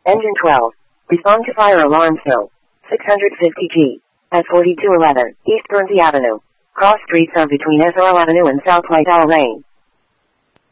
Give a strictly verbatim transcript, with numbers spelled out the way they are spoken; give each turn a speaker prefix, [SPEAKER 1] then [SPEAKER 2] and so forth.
[SPEAKER 1] Engine twelve. Respond to fire alarm still. six hundred fifty G. At forty-two eleven, East Guernsey Avenue. Cross streets are between S R L Avenue and South Whitehall Lane.